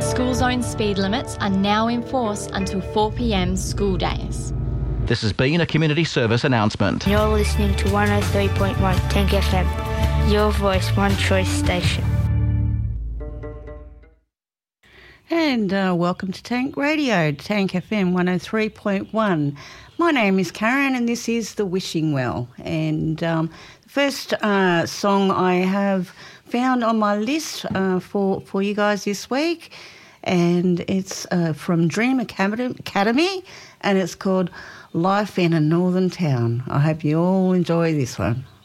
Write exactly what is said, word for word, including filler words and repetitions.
School zone speed limits are now in force until four p m school days. This has been a community service announcement. You're listening to one oh three point one Tank F M, your voice, one choice station. And uh, welcome to Tank Radio, Tank F M one oh three point one. My name is Karen and this is The Wishing Well. And um, the first uh, song I have found on my list uh, for, for you guys this week, and it's uh, from Dream Academy, and it's called Life in a Northern Town. I hope you all enjoy this one.